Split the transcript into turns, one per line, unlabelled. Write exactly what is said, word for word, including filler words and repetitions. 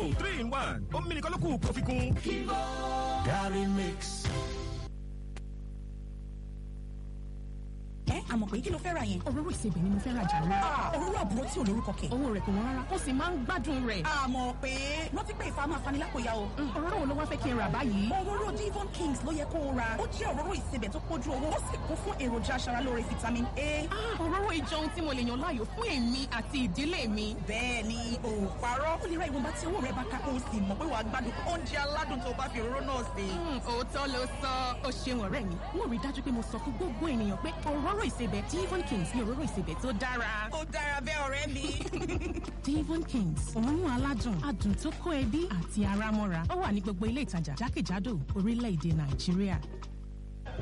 Kivo three in one. Omi nìkan ló kù kó fi kún.
Kivo Gary Mix.
ẹ àmọ̀ pé kí ló fẹ́ ra yẹn.
òróró ìsebẹ̀ ni mo fẹ́ ra jàre.
òróró àbúrò tí ò lórúkọ kẹ̀.
owó rẹ̀ kò wọ́n rárá ó sì máa ń gbádùn rẹ̀.
àmọ̀ pé rántí pé ìfà máa fani lápòyà o.
òróró wo ló wá fẹ́ kí n rà báyìí.
òróró Devon Kings ló yẹ kó o ra. ó jẹ́ òróró ìsebẹ̀ tó pójú owó ó sì kún fún èròjà aṣaralóore vitamin A.
òróró ìjọ ohun tí mo lè yàn láàyò fún èmi àti ìdílé mi.
bẹ́ẹ̀ ni ò parọ́. ó lè ra ìwọ̀nba tí owó rẹ̀ bá ká kó o sì mọ̀ pé wàá gbádùn oúnjẹ aládùn tó bá fi òróró náà sè.
òótọ́ ló sọ ó ṣeun ọ̀rẹ́ mi. wọ́n rí dájú pé mo sọ fún gbogbo ènìyàn pé òróró ìsebẹ̀ Devon Kings ní òróró ìsebẹ̀ tó dára.
ó dára bẹ́ẹ̀ ọ̀rẹ́ mi.
Devon Kings òórùn aládùn adùn tó kó ẹbí àti ara mọ́ra ó wà ní gbogbo ilé ìtajà jákèjádò orílẹ̀-èdè Nàìjíríà.